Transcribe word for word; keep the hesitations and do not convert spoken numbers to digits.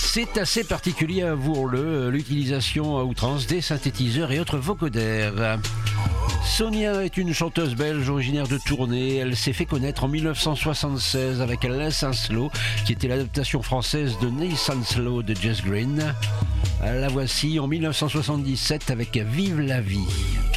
C'est assez particulier, avouons-le, l'utilisation à outrance des synthétiseurs et autres vocodères. Sonia est une chanteuse belge originaire de Tournai. Elle s'est fait connaître en mille neuf cent soixante-seize avec Nice and Slow, qui était l'adaptation française de Nice and Slow de Jess Green. La voici en mille neuf cent soixante-dix-sept avec Vive la vie.